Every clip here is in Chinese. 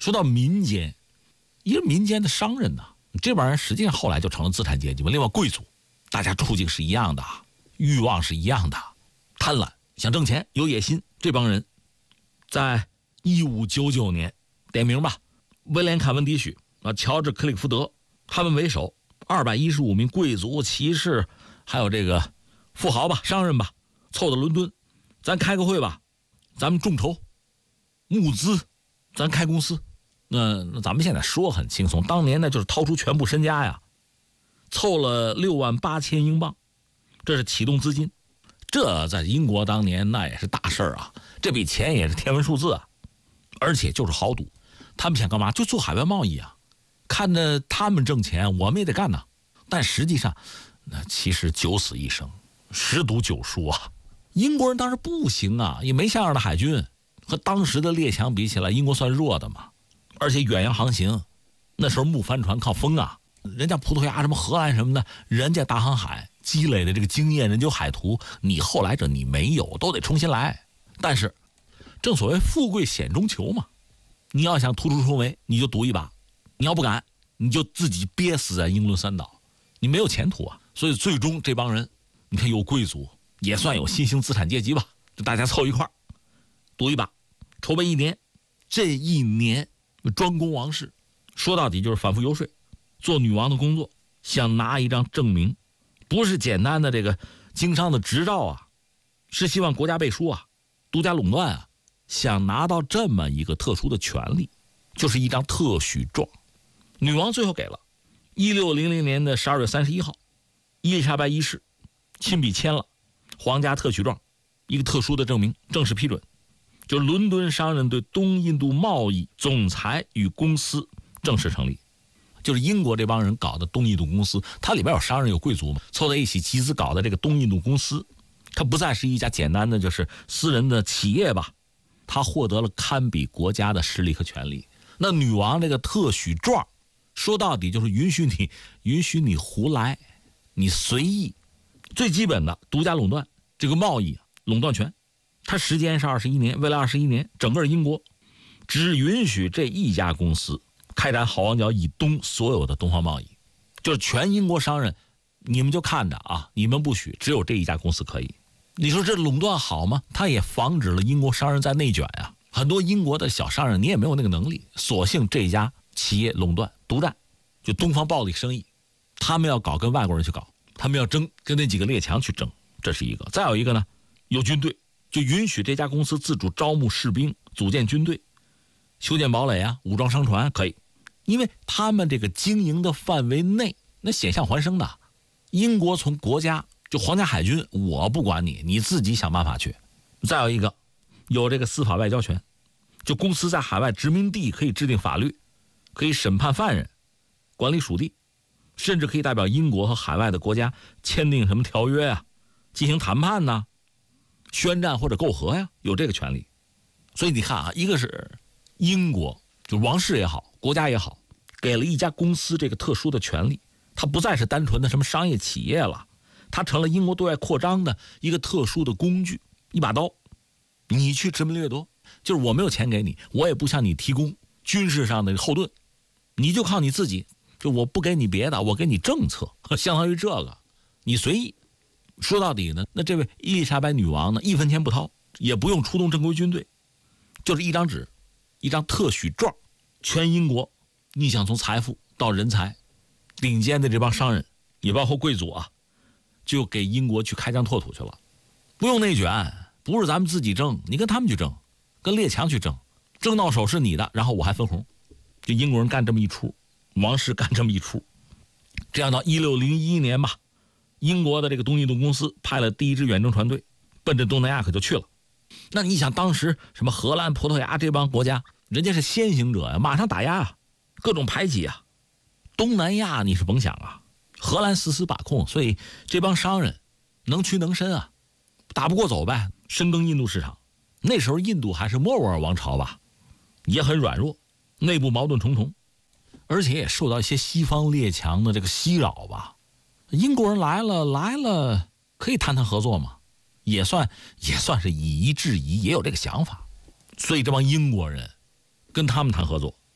说到民间，一个民间的商人呢，这帮人实际上后来就成了资产阶级嘛。另外贵族，大家处境是一样的，欲望是一样的，贪婪，想挣钱，有野心。这帮人在1599年点名吧，威廉·坎文迪许乔治·克里福德，他们为首215名贵族、骑士，还有这个富豪吧、商人吧，凑到伦敦，咱开个会吧，咱们众筹募资，咱开公司。那咱们现在说很轻松，当年呢就是掏出全部身家呀，凑了68000英镑，这是启动资金。这在英国当年那也是大事啊，这笔钱也是天文数字啊，而且就是豪赌。他们想干嘛？就做海外贸易啊，看着他们挣钱，我们也得干呐。但实际上，那其实九死一生，10赌9输啊。英国人当时不行啊，也没像样的海军，和当时的列强比起来，英国算弱的嘛。而且远洋航行，那时候木帆船靠风啊，人家葡萄牙什么荷兰什么的，人家大航海积累的这个经验，人家有海图，你后来者你没有，都得重新来。但是正所谓富贵险中求嘛，你要想突出重围，你就赌一把，你要不敢，你就自己憋死在英伦三岛，你没有前途啊。所以最终这帮人，你看有贵族，也算有新兴资产阶级吧，就大家凑一块赌一把，筹备1年。这1年专攻王室，说到底就是反复游说，做女王的工作，想拿一张证明，不是简单的这个经商的执照啊，是希望国家背书啊，独家垄断啊，想拿到这么一个特殊的权利，就是一张特许状。女王最后给了。1600年的12月31号，伊丽莎白一世亲笔签了皇家特许状，一个特殊的证明，正式批准，就是伦敦商人对东印度贸易总裁与公司正式成立。就是英国这帮人搞的东印度公司，它里边有商人有贵族嘛，凑在一起集资搞的这个东印度公司，它不再是一家简单的就是私人的企业吧，它获得了堪比国家的势力和权力。那女王这个特许状，说到底就是允许你胡来，你随意，最基本的独家垄断这个贸易垄断权。它时间是21年，为了21年，整个英国只允许这一家公司开展好望角以东所有的东方贸易，就是全英国商人，你们就看着啊，你们不许，只有这一家公司可以。你说这垄断好吗？它也防止了英国商人在内卷啊。很多英国的小商人你也没有那个能力，索性这家企业垄断独占，就东方暴力生意，他们要搞跟外国人去搞，他们要争跟那几个列强去争，这是一个。再有一个呢，有军队，就允许这家公司自主招募士兵，组建军队，修建堡垒啊，武装商船可以，因为他们这个经营的范围内，那险象环生的。英国从国家就皇家海军，我不管你，你自己想办法去。再有一个，有这个司法外交权，就公司在海外殖民地可以制定法律，可以审判犯人，管理属地，甚至可以代表英国和海外的国家签订什么条约啊，进行谈判呢，宣战或者媾和呀，有这个权利。所以你看啊，一个是英国就王室也好，国家也好，给了一家公司这个特殊的权利，它不再是单纯的什么商业企业了，它成了英国对外扩张的一个特殊的工具，一把刀。你去殖民掠夺，就是我没有钱给你，我也不向你提供军事上的后盾，你就靠你自己，就我不给你别的，我给你政策，相当于这个你随意。说到底呢，那这位伊丽莎白女王呢，一分钱不掏，也不用出动正规军队，就是一张纸，一张特许状，全英国你想从财富到人才，顶尖的这帮商人也包括贵族啊，就给英国去开疆拓土去了，不用内卷，不是咱们自己争，你跟他们去争，跟列强去争，争到手是你的，然后我还分红。就英国人干这么一出，王室干这么一出。这样到1601年吧，英国的这个东印度公司派了第一支远征船队，奔着东南亚可就去了。那你想当时什么荷兰、葡萄牙这帮国家，人家是先行者呀，马上打压啊，各种排挤啊。东南亚你是甭想啊，荷兰死死把控，所以这帮商人能屈能伸啊，打不过走呗，深耕印度市场。那时候印度还是莫卧儿王朝吧，也很软弱，内部矛盾重重，而且也受到一些西方列强的这个袭扰吧。英国人来了，可以谈谈合作嘛，也算是以夷制夷，也有这个想法。所以这帮英国人跟他们谈合作，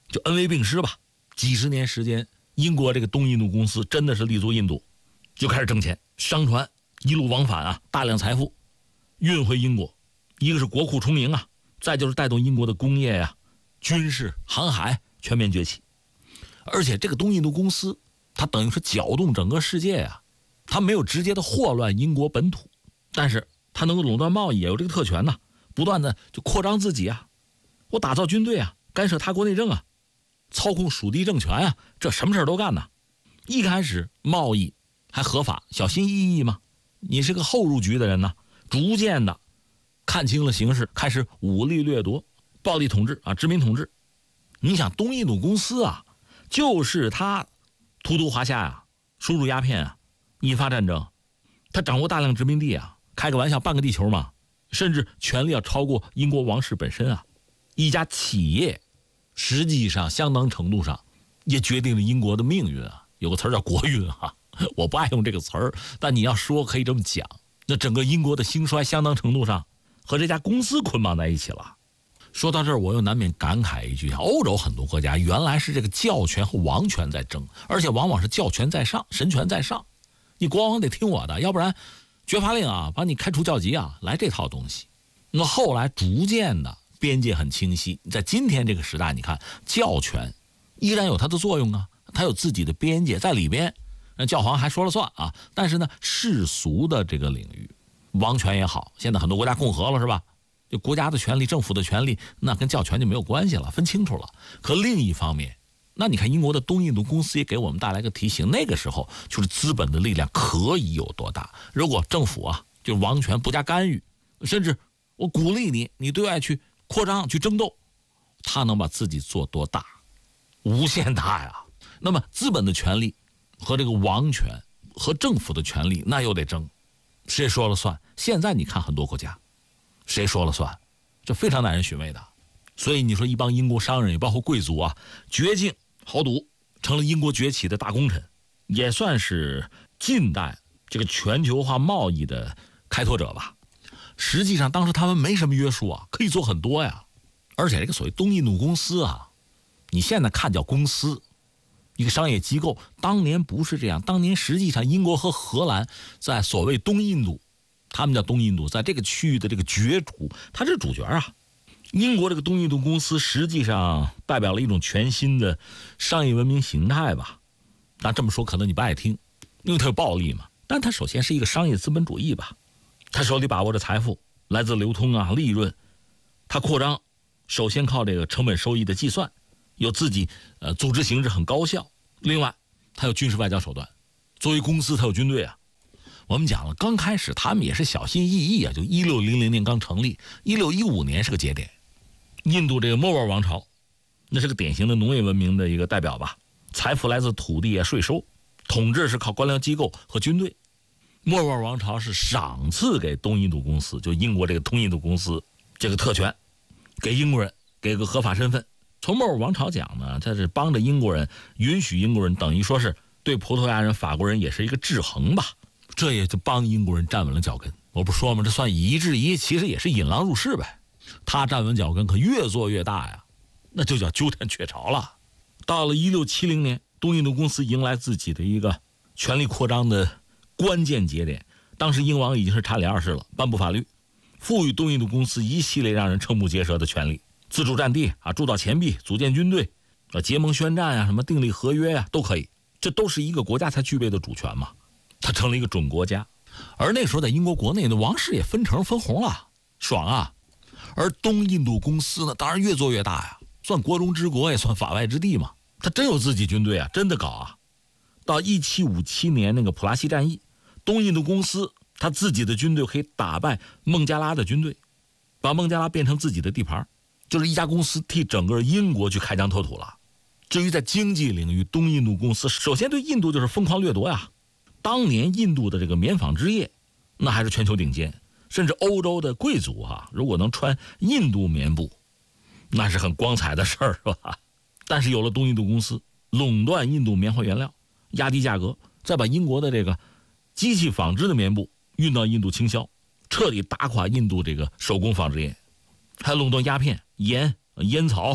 就恩威并施吧。几十年时间，英国这个东印度公司真的是立足印度，就开始挣钱，商船一路往返啊，大量财富运回英国，一个是国库充盈啊，再就是带动英国的工业呀、军事、航海全面崛起。而且这个东印度公司，它等于是搅动整个世界啊，它没有直接的祸乱英国本土，但是它能够垄断贸易，也有这个特权呐，不断的就扩张自己啊，我打造军队啊，干涉他国内政啊，操控属地政权啊，这什么事都干呐。一开始贸易还合法，小心翼翼嘛，你是个后入局的人呢，逐渐的看清了形势，开始武力掠夺、暴力统治啊，殖民统治。你想东印度公司啊，就是他荼毒华夏呀、输入鸦片啊，引发战争，他掌握大量殖民地啊，开个玩笑，半个地球嘛，甚至权力要超过英国王室本身啊。一家企业实际上相当程度上也决定了英国的命运啊。有个词儿叫国运啊，我不爱用这个词儿，但你要说可以这么讲，那整个英国的兴衰相当程度上和这家公司捆绑在一起了。说到这儿，我又难免感慨一句，欧洲很多国家原来是这个教权和王权在争，而且往往是教权在上，神权在上，你国王得听我的，要不然绝罚令啊，把你开除教籍啊，来这套东西。那后来逐渐的边界很清晰，在今天这个时代，你看教权依然有它的作用啊，它有自己的边界在里边，教皇还说了算啊。但是呢，世俗的这个领域，王权也好，现在很多国家共和了是吧？就国家的权利、政府的权利，那跟教权就没有关系了，分清楚了。可另一方面，那你看英国的东印度公司也给我们带来个提醒，那个时候就是资本的力量可以有多大。如果政府啊，就是王权不加干预，甚至我鼓励你，你对外去扩张、去争斗，他能把自己做多大？无限大呀。那么资本的权利和这个王权和政府的权利，那又得争，谁说了算？现在你看很多国家，谁说了算？这非常耐人寻味的。所以你说一帮英国商人，也包括贵族啊，绝境豪赌，成了英国崛起的大功臣，也算是近代这个全球化贸易的开拓者吧。实际上当时他们没什么约束啊，可以做很多呀。而且这个所谓东印度公司啊，你现在看叫公司，一个商业机构，当年不是这样。当年实际上英国和荷兰在所谓东印度，他们叫东印度，在这个区域的这个角逐，他是主角啊。英国这个东印度公司实际上代表了一种全新的商业文明形态吧。那这么说可能你不爱听，因为它有暴利嘛。但它首先是一个商业资本主义吧，它手里把握着财富，来自流通啊、利润，它扩张首先靠这个成本收益的计算，有自己组织形式很高效。另外它有军事外交手段，作为公司它有军队啊。我们讲了，刚开始他们也是小心翼翼啊，就1600年刚成立，1615年是个节点。印度这个莫卧儿王朝，那是个典型的农业文明的一个代表吧，财富来自土地啊、税收，统治是靠官僚机构和军队。莫卧儿王朝是赏赐给东印度公司，就英国这个东印度公司这个特权，给英国人给个合法身份。从莫卧儿王朝讲呢，它是帮着英国人，允许英国人，等于说是对葡萄牙人、法国人也是一个制衡吧。这也就帮英国人站稳了脚跟。我不说吗？这算以夷制夷，其实也是引狼入室呗。他站稳脚跟，可越做越大呀，那就叫鸠占鹊巢了。到了1670年，东印度公司迎来自己的一个权力扩张的关键节点。当时英王已经是查理2世了，颁布法律，赋予东印度公司一系列让人瞠目结舌的权利，自主占地啊，铸造钱币，组建军队，结盟宣战啊，什么订立合约啊，都可以。这都是一个国家才具备的主权嘛。它成了一个准国家。而那时候在英国国内的王室也分成分红了，爽啊。而东印度公司呢，当然越做越大呀，算国中之国，也算法外之地嘛。他真有自己军队啊，真的搞啊。到1757年那个普拉西战役，东印度公司他自己的军队可以打败孟加拉的军队，把孟加拉变成自己的地盘，就是一家公司替整个英国去开疆拓土了。至于在经济领域，东印度公司首先对印度就是疯狂掠夺呀。当年印度的这个棉纺织业，那还是全球顶尖，甚至欧洲的贵族啊，如果能穿印度棉布，那是很光彩的事儿，是吧？但是有了东印度公司垄断印度棉花原料，压低价格，再把英国的这个机器纺织的棉布运到印度倾销，彻底打垮印度这个手工纺织业，还垄断鸦片、盐、烟草，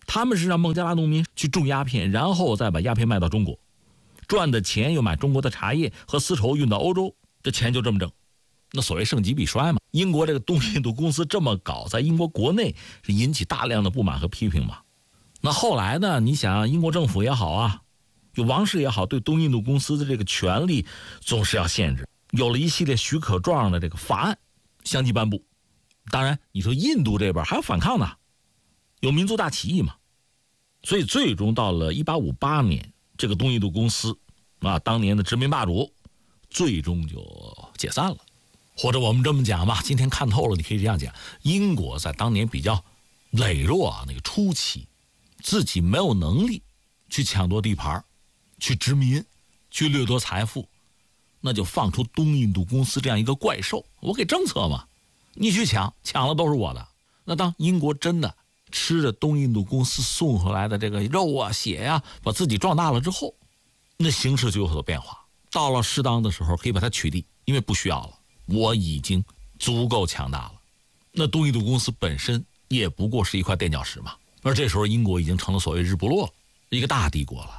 他们是让孟加拉农民去种鸦片，然后再把鸦片卖到中国，赚的钱又买中国的茶叶和丝绸运到欧洲，这钱就这么挣。那所谓盛极必衰嘛，英国这个东印度公司这么搞，在英国国内是引起大量的不满和批评嘛。那后来呢，你想英国政府也好啊，就王室也好，对东印度公司的这个权利总是要限制，有了一系列许可状的这个法案相继颁布。当然你说印度这边还有反抗呢，有民族大起义嘛，所以最终到了1858年，这个东印度公司啊，当年的殖民霸主最终就解散了。或者我们这么讲吧，今天看透了，你可以这样讲，英国在当年比较羸弱啊，那个初期自己没有能力去抢夺地盘，去殖民，去掠夺财富，那就放出东印度公司这样一个怪兽，我给政策嘛，你去抢了都是我的。那当英国真的吃着东印度公司送回来的这个肉啊血啊，把自己壮大了之后，那形势就有所变化，到了适当的时候可以把它取缔，因为不需要了，我已经足够强大了。那东印度公司本身也不过是一块垫脚石嘛，而这时候英国已经成了所谓日不落一个大帝国了。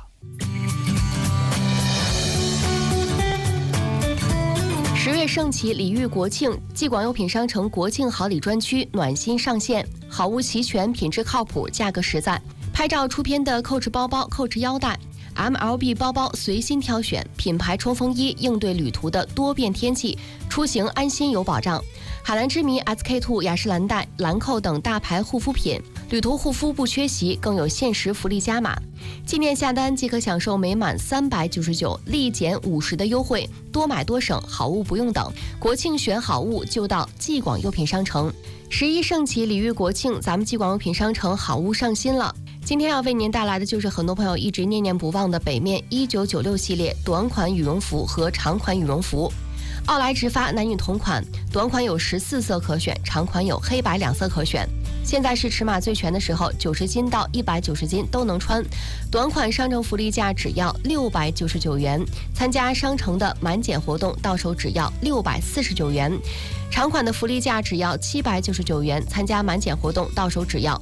10月盛起，礼遇国庆，继广优品商城国庆好礼专区暖心上线，好物齐全，品质靠谱，价格实在。拍照出片的Coach包包、Coach腰带、MLB 包包随心挑选，品牌冲锋衣应对旅途的多变天气，出行安心有保障。海蓝之谜、SK2、雅诗兰黛、兰蔻等大牌护肤品，旅途护肤不缺席，更有限时福利加码。纪念下单即可享受每满399立减50的优惠，多买多省，好物不用等。国庆选好物就到继广优品商城。11盛起，礼遇国庆，咱们继广优品商城好物上新了。今天要为您带来的就是很多朋友一直念念不忘的北面1996系列短款羽绒服和长款羽绒服。奥莱直发男女同款，短款有14色可选，长款有黑白2色可选。现在是尺码最全的时候，90斤到190斤都能穿。短款商城福利价只要699元，参加商城的满减活动到手只要649元。长款的福利价只要799元，参加满减活动到手只要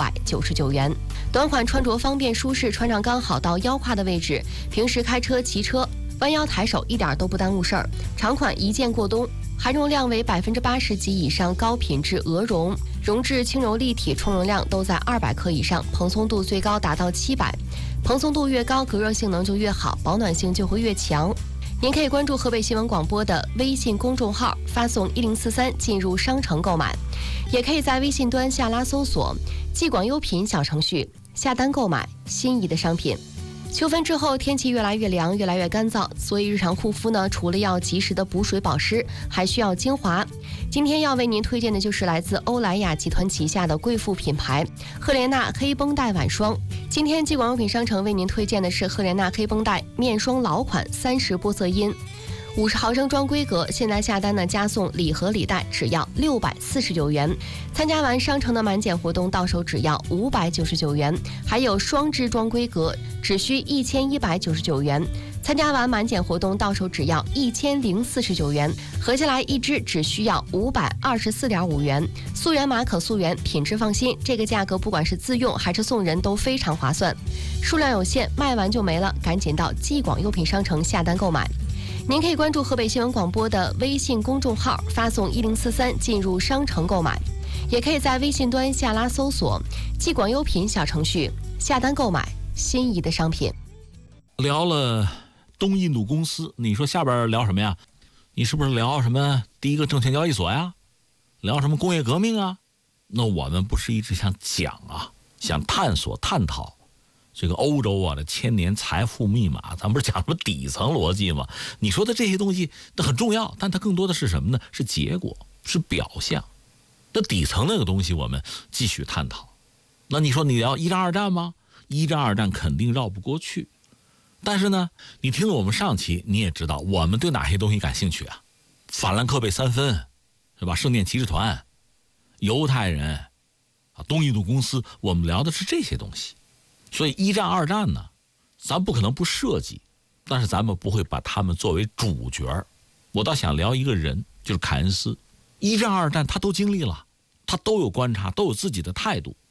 699元。短款穿着方便舒适，穿上刚好到腰胯的位置，平时开车骑车弯腰抬手一点都不耽误事儿。长款一件过冬，含绒量为80%及以上高品质鹅绒，绒质轻柔立体，充绒量都在200克以上，蓬松度最高达到700。蓬松度越高，隔热性能就越好，保暖性就会越强。您可以关注河北新闻广播的微信公众号，发送1043进入商城购买，也可以在微信端下拉搜索继广优品小程序，下单购买心仪的商品。秋分之后，天气越来越凉，越来越干燥，所以日常护肤呢，除了要及时的补水保湿，还需要精华。今天要为您推荐的就是来自欧莱雅集团旗下的贵妇品牌赫莲娜黑绷带晚霜。今天继广优品商城为您推荐的是赫莲娜黑绷带面霜老款30玻色因，50毫升装规格，现在下单呢加送礼盒礼袋，只要649元。参加完商城的满减活动到手只要599元，还有双支装规格，只需1199元。参加完满减活动到手只要1049元，合下来一支只需要524.5元。溯源码可溯源，品质放心，这个价格不管是自用还是送人都非常划算。数量有限，卖完就没了，赶紧到继广优品商城下单购买。您可以关注河北新闻广播的微信公众号，发送1043进入商城购买，也可以在微信端下拉搜索继广优品小程序，下单购买心仪的商品。 聊了东印度公司，你说下边聊什么呀？你是不是聊什么第一个证券交易所呀？聊什么工业革命啊？那我们不是一直想讲啊，想探索探讨这个欧洲啊的千年财富密码，咱不是讲什么底层逻辑吗？你说的这些东西那很重要，但它更多的是什么呢？是结果，是表象。那底层那个东西我们继续探讨。那你说你聊一战二战吗？一战二战肯定绕不过去。但是呢，你听了我们上期，你也知道我们对哪些东西感兴趣啊？法兰克贝三分，是吧？圣殿骑士团，犹太人啊，东印度公司，我们聊的是这些东西。所以一战二战呢，咱不可能不涉及，但是咱们不会把他们作为主角。我倒想聊一个人，就是凯恩斯。一战二战他都经历了，他都有观察，都有自己的态度。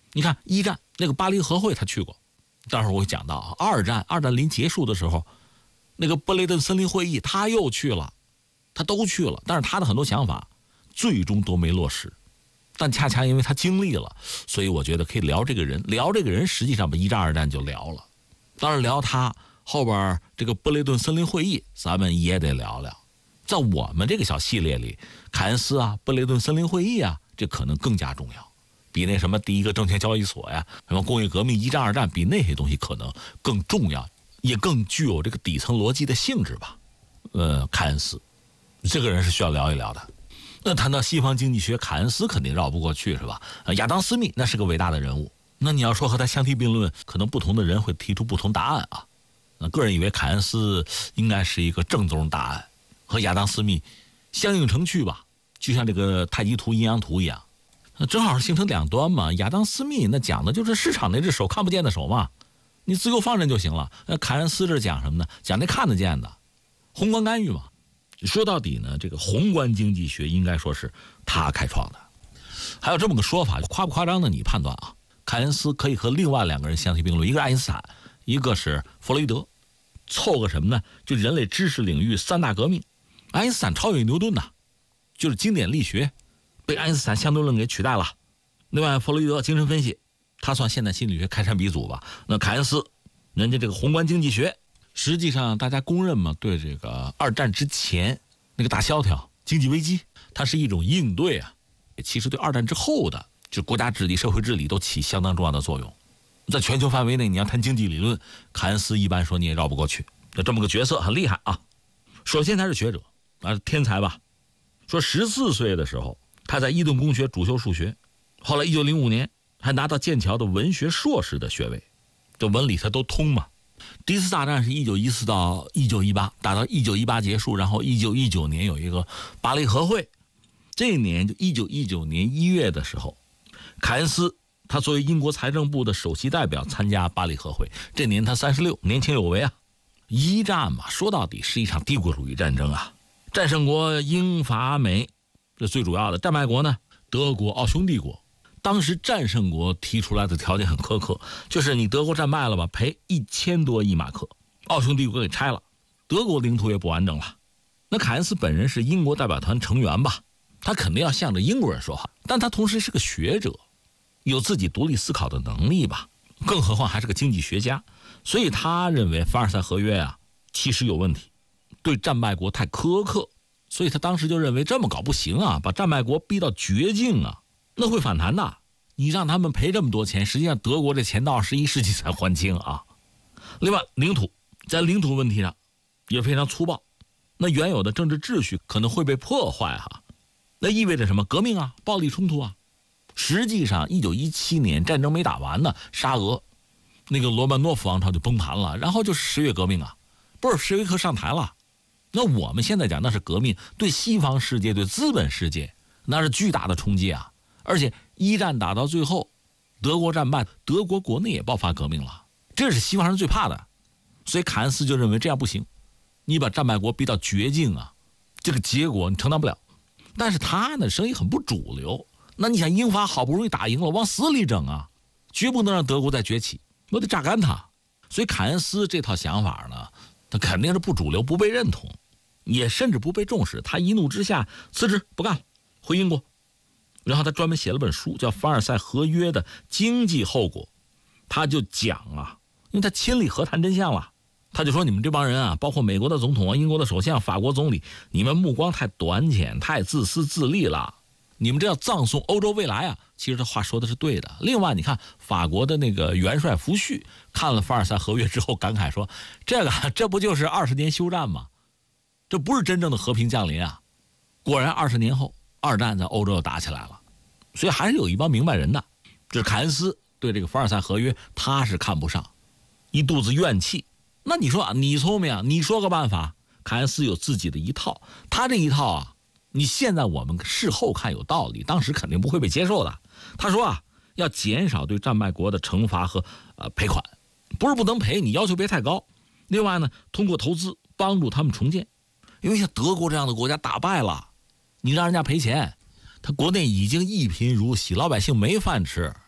你看一战那个巴黎和会他去过，待会儿我会讲到啊。二战临结束的时候，那个布雷顿森林会议他又去了，他都去了，但是他的很多想法最终都没落实。但恰恰因为他经历了，所以我觉得可以聊这个人。聊这个人，实际上把一战、二战就聊了。当然聊他后边这个布雷顿森林会议，咱们也得聊聊。在我们这个小系列里，凯恩斯啊、布雷顿森林会议啊，这可能更加重要，比那什么第一个证券交易所呀、什么工业革命、一战、二战，比那些东西可能更重要，也更具有这个底层逻辑的性质吧。凯恩斯这个人是需要聊一聊的。那谈到西方经济学，凯恩斯肯定绕不过去，是吧？亚当·斯密那是个伟大的人物，那你要说和他相提并论，可能不同的人会提出不同答案啊。那个人以为凯恩斯应该是一个正宗答案，和亚当·斯密相映成趣吧，就像这个太极图、阴阳图一样，那正好是形成两端嘛。亚当·斯密那讲的就是市场那只手，看不见的手嘛，你自由放任就行了。那凯恩斯这讲什么呢？讲那看得见的，宏观干预嘛。说到底呢，这个宏观经济学应该说是他开创的。还有这么个说法，夸不夸张的你判断啊。凯恩斯可以和另外两个人相提并论，一个是爱因斯坦，一个是弗洛伊德，凑个什么呢？就人类知识领域三大革命。爱因斯坦超越牛顿呐，就是经典力学被爱因斯坦相对论给取代了。另外弗洛伊德精神分析，他算现代心理学开山鼻祖吧。那凯恩斯人家这个宏观经济学，实际上大家公认嘛，对这个二战之前那个大萧条经济危机，它是一种应对啊。其实对二战之后的就国家治理、社会治理都起相当重要的作用。在全球范围内，你要谈经济理论，凯恩斯一般说你也绕不过去。那这么个角色很厉害啊。首先他是学者啊，天才吧。说14岁的时候，他在伊顿公学主修数学，后来1905年还拿到剑桥的文学硕士的学位，这文理他都通嘛。第一次大战是1914到1918，打到1918结束，然后1919年有一个巴黎和会。这一年就1919年1月的时候，凯恩斯他作为英国财政部的首席代表参加巴黎和会，这年他36，年轻有为啊。一战嘛，说到底是一场帝国主义战争啊，战胜国英法美，这最主要的。战败国呢，德国、奥匈帝国。当时战胜国提出来的条件很苛刻，就是你德国战败了吧，赔1000多亿马克，奥匈帝国给拆了，德国领土也不完整了。那凯恩斯本人是英国代表团成员吧，他肯定要向着英国人说话，但他同时是个学者，有自己独立思考的能力吧，更何况还是个经济学家。所以他认为凡尔赛合约啊其实有问题，对战败国太苛刻，所以他当时就认为这么搞不行啊，把战败国逼到绝境啊，那会反弹的。你让他们赔这么多钱，实际上德国这钱到21世纪才还清啊。另外领土，在领土问题上也非常粗暴，那原有的政治秩序可能会被破坏哈。那意味着什么？革命啊，暴力冲突啊。实际上1917年战争没打完呢，沙俄那个罗曼诺夫王朝就崩盘了，然后就是10月革命啊，布尔什维克上台了。那我们现在讲那是革命，对西方世界、对资本世界那是巨大的冲击啊。而且一战打到最后，德国战败，德国国内也爆发革命了，这是西方人最怕的。所以凯恩斯就认为这样不行，你把战败国逼到绝境啊，这个结果你承担不了。但是他呢，生意很不主流。那你想英法好不容易打赢了，往死里整啊，绝不能让德国再崛起，我得榨干他。所以凯恩斯这套想法呢，他肯定是不主流，不被认同，也甚至不被重视。他一怒之下辞职不干了，回英国。然后他专门写了本书叫《凡尔赛合约的经济后果》，他就讲啊，因为他亲历和谈真相了，他就说你们这帮人啊，包括美国的总统、英国的首相、法国总理，你们目光太短浅，太自私自利了，你们这要葬送欧洲未来啊。其实这话说的是对的。另外你看法国的那个元帅福煦看了凡尔赛合约之后感慨说，这不就是20年休战吗？这不是真正的和平降临啊。果然20年后二战在欧洲又打起来了。所以还是有一帮明白人的。这凯恩斯对这个凡尔赛合约他是看不上，一肚子怨气。那你说啊，你聪明啊，你说个办法。凯恩斯有自己的一套，他这一套啊，你现在我们事后看有道理，当时肯定不会被接受的。他说啊，要减少对战败国的惩罚和赔款，不是不能赔，你要求别太高。另外呢，通过投资帮助他们重建，因为像德国这样的国家打败了，你让人家赔钱，他国内已经一贫如洗，老百姓没饭吃。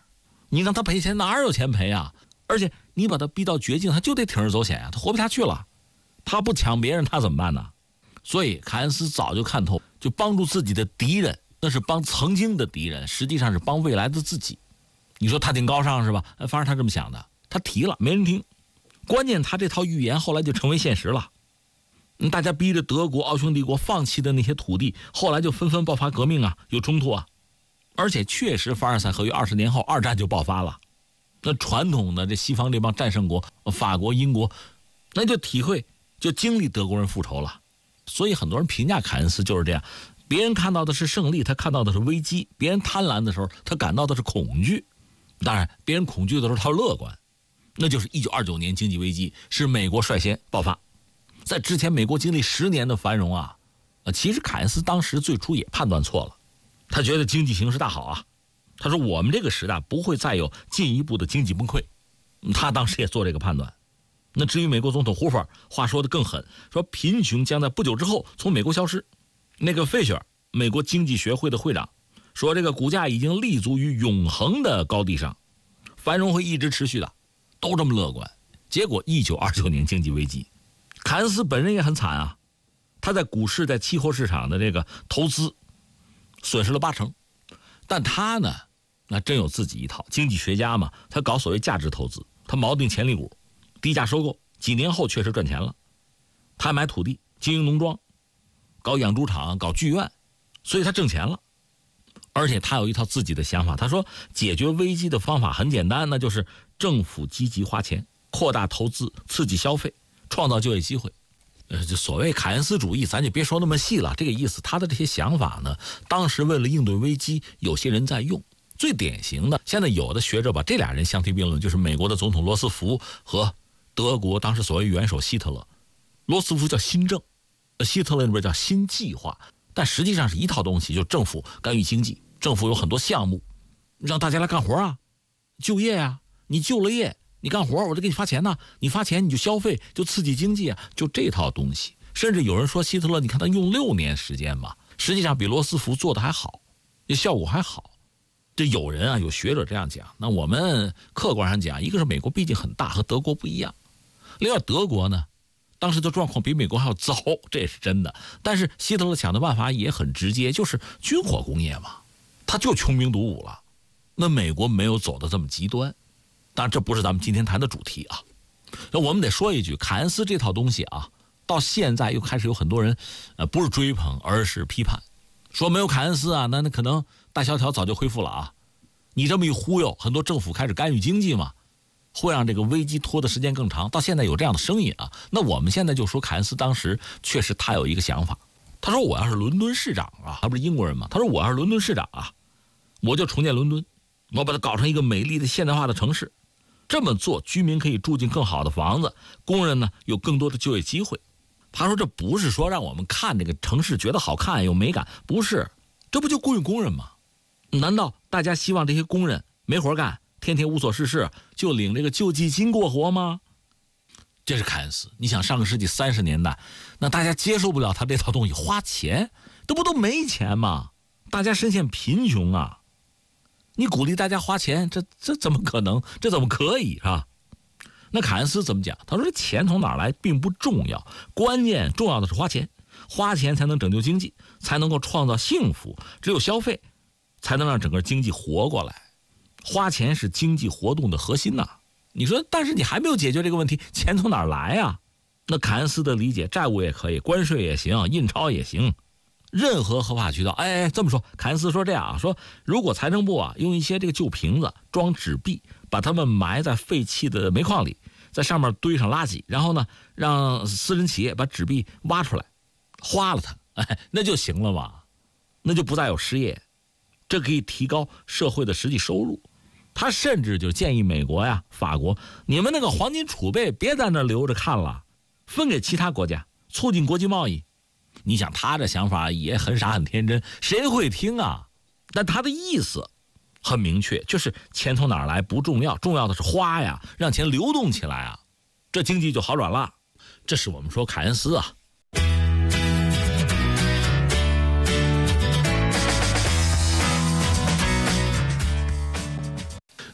你让他赔钱哪有钱赔啊？而且你把他逼到绝境，他就得铤而走险啊，他活不下去了。他不抢别人，他怎么办呢？所以凯恩斯早就看透，就帮助自己的敌人，那是帮曾经的敌人，实际上是帮未来的自己。你说他挺高尚是吧？反正他这么想的，他提了没人听。关键他这套预言后来就成为现实了。大家逼着德国、奥匈帝国放弃的那些土地，后来就纷纷爆发革命啊，有冲突啊。而且确实凡尔赛合约20年后，二战就爆发了。那传统的这西方这帮战胜国，法国、英国，那就体会，就经历德国人复仇了。所以很多人评价凯恩斯就是这样，别人看到的是胜利，他看到的是危机；别人贪婪的时候，他感到的是恐惧。当然，别人恐惧的时候，他乐观。那就是1929年经济危机，是美国率先爆发。在之前，美国经历10年的繁荣啊，其实凯恩斯当时最初也判断错了，他觉得经济形势大好啊。他说我们这个时代不会再有进一步的经济崩溃，他当时也做这个判断。那至于美国总统胡佛，话说得更狠，说贫穷将在不久之后从美国消失。那个费雪尔，美国经济学会的会长，说这个股价已经立足于永恒的高地上，繁荣会一直持续的，都这么乐观。结果1929年经济危机，凯恩斯本人也很惨啊，他在股市、在期货市场的这个投资损失了80%，但他呢，那真有自己一套。经济学家嘛，他搞所谓价值投资，他锚定潜力股，低价收购，几年后确实赚钱了。他买土地，经营农庄，搞养猪场，搞剧院，所以他挣钱了。而且他有一套自己的想法，他说解决危机的方法很简单，那就是政府积极花钱，扩大投资，刺激消费，创造就业机会。这所谓凯恩斯主义，咱就别说那么细了，这个意思。他的这些想法呢，当时为了应对危机，有些人在用。最典型的，现在有的学者把这俩人相提并论，就是美国的总统罗斯福和德国当时所谓元首希特勒。罗斯福叫新政，希特勒那边叫新计划，但实际上是一套东西，就政府干预经济，政府有很多项目，让大家来干活啊，就业啊，你就了业，你干活我就给你发钱呢，你发钱你就消费，就刺激经济啊，就这套东西。甚至有人说希特勒，你看他用6年时间嘛，实际上比罗斯福做的还好，这效果还好。这有人啊，有学者这样讲。那我们客观上讲，一个是美国毕竟很大，和德国不一样；另外德国呢，当时的状况比美国还要糟，这也是真的。但是希特勒想的办法也很直接，就是军火工业嘛，他就穷兵黩武了。那美国没有走得这么极端，当然这不是咱们今天谈的主题啊。那我们得说一句，凯恩斯这套东西啊，到现在又开始有很多人不是追捧，而是批判，说没有凯恩斯啊，那可能大萧条早就恢复了啊。你这么一忽悠，很多政府开始干预经济嘛，会让这个危机拖的时间更长。到现在有这样的声音啊，那我们现在就说凯恩斯当时确实他有一个想法，他说我要是伦敦市长啊，他不是英国人吗？他说我要是伦敦市长啊，我就重建伦敦，我把它搞成一个美丽的现代化的城市。这么做，居民可以住进更好的房子，工人呢有更多的就业机会。他说这不是说让我们看这个城市觉得好看有美感，不是，这不就雇佣工人吗？难道大家希望这些工人没活干，天天无所事事，就领这个救济金过活吗？这是凯恩斯。你想上个世纪30年代，那大家接受不了他这套东西，花钱，这不都没钱吗？大家深陷贫穷啊，你鼓励大家花钱，这怎么可能？这怎么可以是吧？那凯恩斯怎么讲？他说这钱从哪儿来并不重要，关键重要的是花钱，花钱才能拯救经济，才能够创造幸福，只有消费才能让整个经济活过来，花钱是经济活动的核心呐。你说，但是你还没有解决这个问题，钱从哪儿来啊？那凯恩斯的理解，债务也可以，关税也行，印钞也行，任何合法渠道。这么说，凯恩斯说这样啊，说如果财政部啊用一些这个旧瓶子装纸币，把它们埋在废弃的煤矿里，在上面堆上垃圾，然后呢让私人企业把纸币挖出来，花了它，那就行了嘛，那就不再有失业，这可以提高社会的实际收入。他甚至就建议美国呀、法国，你们那个黄金储备别在那留着看了，分给其他国家，促进国际贸易。你想他这想法也很傻很天真，谁会听啊？但他的意思很明确，就是钱从哪儿来不重要，重要的是花呀，让钱流动起来啊，这经济就好转了。这是我们说凯恩斯啊。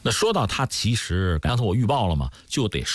那说到它，其实刚才我预报了嘛，就得说